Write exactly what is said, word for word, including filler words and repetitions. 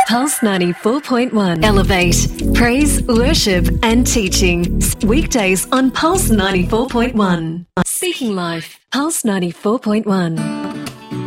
Pulse ninety-four point one. Elevate. Praise, worship and teaching. Weekdays on Pulse ninety-four point one. Speaking Life. Pulse ninety-four point one.